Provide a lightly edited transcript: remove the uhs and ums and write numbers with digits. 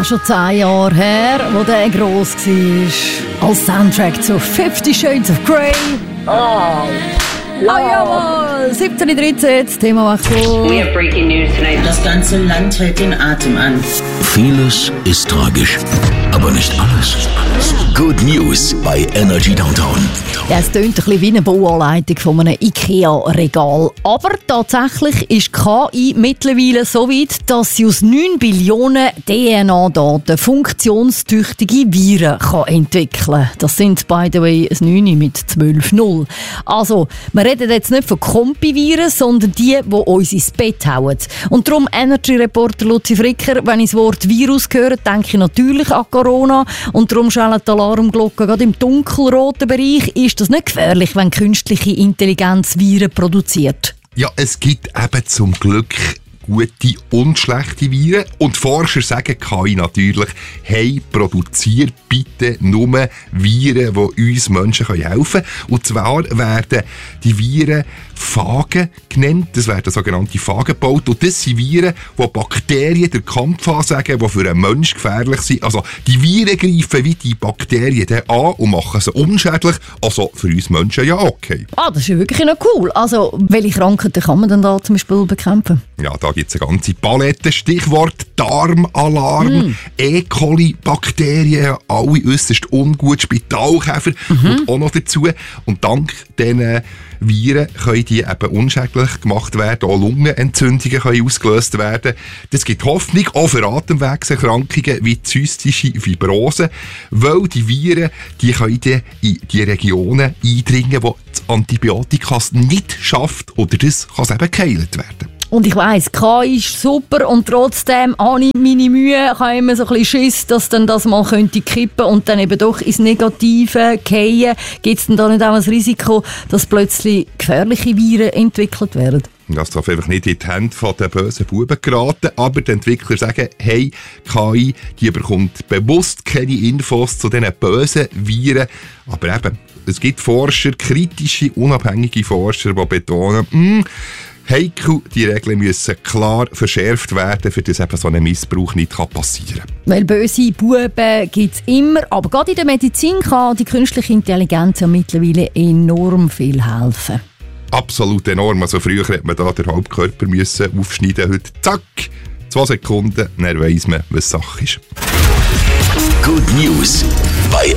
auch schon 10 Jahre her, wo der gross war. Als Soundtrack zu 50 Shades of Grey. Oh jawohl, 17.13 Uhr, Themawechsel. We have breaking news tonight. Das ganze Land hält den Atem an. Vieles ist tragisch, aber nicht alles. Good News bei Energy Downtown. Ja, es tönt ein bisschen wie eine Bauanleitung von einem IKEA-Regal. Aber tatsächlich ist KI mittlerweile so weit, dass sie aus 9 Billionen DNA-Daten funktionstüchtige Viren entwickeln kann. Das sind, by the way, ein 9 mit 12,0. Also, wir reden jetzt nicht von Kompi-Viren, sondern die uns ins Bett hauen. Und darum Energy-Reporter Luzi Fricker, wenn ich das Wort Virus höre, denke ich natürlich an Corona. Und darum schallen die Alarmglocken gerade im dunkelroten Bereich. Ist das nicht gefährlich, wenn künstliche Intelligenz Viren produziert? Ja, es gibt eben zum Glück gute und schlechte Viren. Und Forscher sagen KI natürlich, hey, produziert bitte nur Viren, die uns Menschen helfen können. Und zwar werden die Viren Phagen genannt. Das werden sogenannte Phagen gebaut. Und das sind Viren, die Bakterien den Kampf ansagen, die für einen Menschen gefährlich sind. Also die Viren greifen wie die Bakterien dann an und machen sie unschädlich. Also für uns Menschen ja okay. Ah, das ist ja wirklich noch cool. Also welche Krankheiten kann man denn da zum Beispiel bekämpfen? Ja, da gibt es eine ganze Palette. Stichwort Darmalarm, E. coli-Bakterien, alle äußerst ungut, Spitalkäfer und auch noch dazu. Und dank diesen Viren können die eben unschädlich gemacht werden, auch Lungenentzündungen können ausgelöst werden. Das gibt Hoffnung auch für Atemwegserkrankungen wie zystische Fibrose, weil die Viren die können in die Regionen eindringen, wo das Antibiotika nicht schafft oder das kann eben geheilt werden. Und ich weiss, KI ist super und trotzdem habe ich meine Mühe, ich habe immer so ein bisschen Schiss, dass dann das mal könnte kippen und dann eben doch ins Negative fallen. Gibt es denn da nicht auch ein Risiko, dass plötzlich gefährliche Viren entwickelt werden? Das darf einfach nicht in die Hände der bösen Buben geraten, aber die Entwickler sagen, hey, KI, die bekommt bewusst keine Infos zu diesen bösen Viren. Aber eben, es gibt Forscher, kritische, unabhängige Forscher, die betonen, heikel, die Regeln müssen klar verschärft werden, für das eben so ein Missbrauch nicht passieren kann. Weil böse Buben gibt es immer, aber gerade in der Medizin kann die künstliche Intelligenz ja mittlerweile enorm viel helfen. Absolut enorm. Also früher hätte man da den Hauptkörper müssen aufschneiden, heute zack, 2 Sekunden, dann weiss man, was Sache ist. Good News